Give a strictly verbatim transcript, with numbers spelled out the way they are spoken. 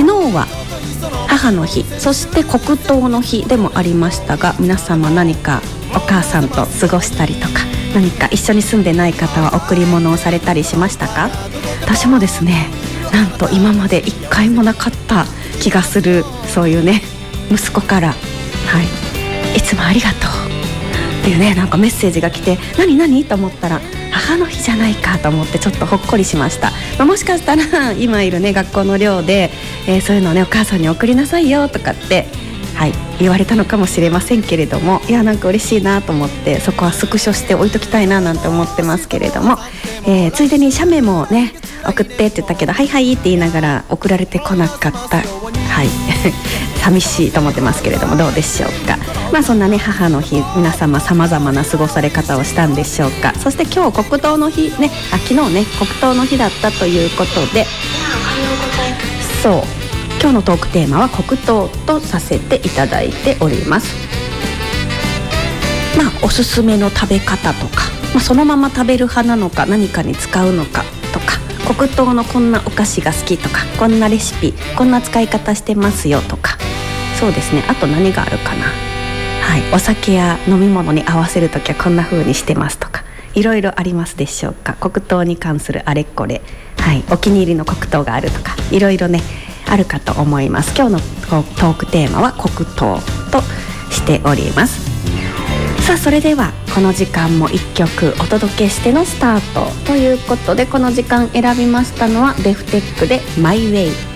昨日は母の日、そして黒糖の日でもありましたが、皆様何かお母さんと過ごしたりとか、何か一緒に住んでない方は贈り物をされたりしましたか？私もですね、なんと今まで一回もなかった気がする。そういうね、息子から、はい、いつもありがとうっていうね、なんかメッセージが来て、何何と思ったら母の日じゃないかと思ってちょっとほっこりしました。まあ、もしかしたら今いるね学校の寮で、えー、そういうのをねお母さんに送りなさいよとかって、はい、言われたのかもしれませんけれども、いやなんか嬉しいなと思って、そこはスクショして置いときたいななんて思ってますけれども、えー、ついでに写メもね送ってって言ったけど、はいはいって言いながら送られてこなかった、はい寂しいと思ってますけれども、どうでしょうか。まあそんなね母の日、皆様様々な過ごされ方をしたんでしょうか。そして今日黒糖の日ね、あ昨日ね黒糖の日だったということで、そう今日のトークテーマは黒糖とさせていただいております。まあおすすめの食べ方とか、まあ、そのまま食べる派なのか何かに使うのかとか、黒糖のこんなお菓子が好きとか、こんなレシピこんな使い方してますよとか、そうですね、あと何があるかな、はい、お酒や飲み物に合わせるときはこんな風にしてますとか、いろいろありますでしょうか。黒糖に関するあれこれ、はい、お気に入りの黒糖があるとか、いろいろねあるかと思います。今日のトークテーマは黒糖としております。さあそれではこの時間もいっきょくお届けしてのスタートということで、この時間選びましたのはデフテックでマイウェイ。